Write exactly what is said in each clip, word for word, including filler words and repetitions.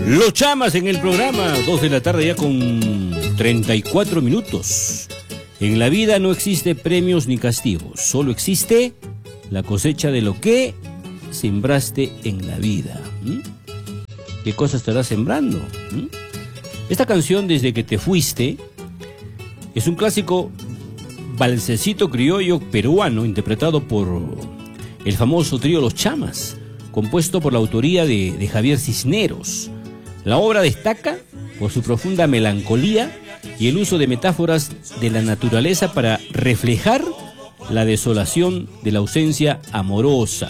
Los Chamas en el programa, dos de la tarde ya con treinta y cuatro minutos. En la vida no existe premios ni castigos, solo existe la cosecha de lo que sembraste en la vida. ¿Mm? ¿Qué cosa estarás sembrando? ¿Mm? Esta canción, Desde que te fuiste, es un clásico balsecito criollo peruano interpretado por el famoso trío Los Chamas, compuesto por la autoría de, de Javier Cisneros. La obra destaca por su profunda melancolía y el uso de metáforas de la naturaleza para reflejar la desolación de la ausencia amorosa.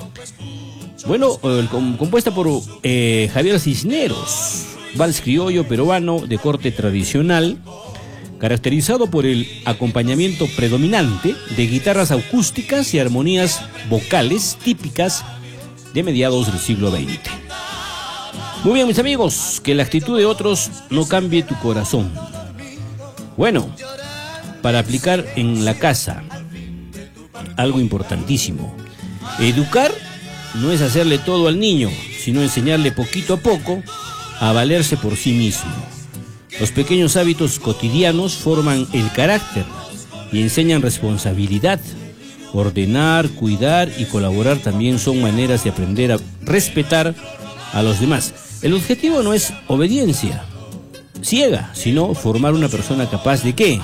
Bueno, eh, compuesta por eh, Javier Cisneros, vals criollo peruano de corte tradicional, caracterizado por el acompañamiento predominante de guitarras acústicas y armonías vocales típicas de mediados del siglo veinte. Muy bien, mis amigos, que la actitud de otros no cambie tu corazón. Bueno, para aplicar en la casa, algo importantísimo. Educar no es hacerle todo al niño, sino enseñarle poquito a poco a valerse por sí mismo. Los pequeños hábitos cotidianos forman el carácter y enseñan responsabilidad. Ordenar, cuidar y colaborar también son maneras de aprender a respetar a los demás. El objetivo no es obediencia ciega, sino formar una persona capaz de ¿qué?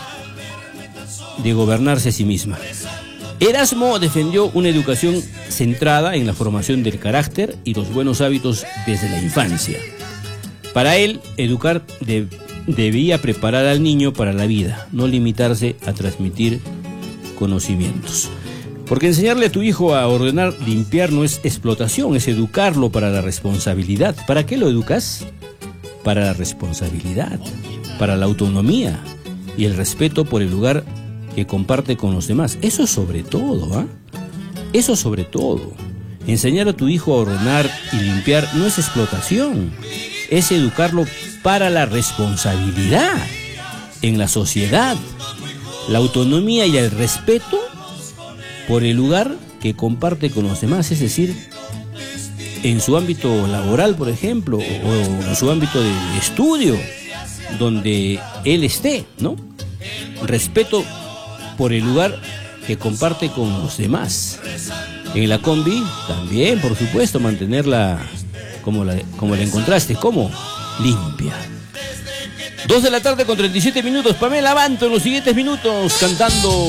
De gobernarse a sí misma. Erasmo defendió una educación centrada en la formación del carácter y los buenos hábitos desde la infancia. Para él, educar de, debía preparar al niño para la vida, no limitarse a transmitir conocimientos. Porque enseñarle a tu hijo a ordenar, limpiar no es explotación, es educarlo para la responsabilidad. ¿Para qué lo educas? Para la responsabilidad, para la autonomía y el respeto por el lugar que comparte con los demás. Eso sobre todo, ¿ah? ¿eh? Eso sobre todo. Enseñar a tu hijo a ordenar y limpiar no es explotación, es educarlo para la responsabilidad en la sociedad, la autonomía y el respeto por el lugar que comparte con los demás, es decir, en su ámbito laboral, por ejemplo, o en su ámbito de estudio, donde él esté, ¿no? Respeto por el lugar que comparte con los demás. En la combi, también, por supuesto, mantenerla como la, como la encontraste, ¿cómo? Limpia. Dos de la tarde con treinta y siete minutos. Pamela Abanto en los siguientes minutos cantando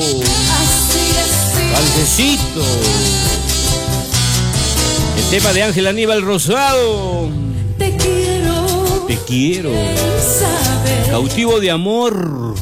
Balsecito. El tema de Ángel Aníbal Rosado. Te quiero. Te quiero. Cautivo de amor.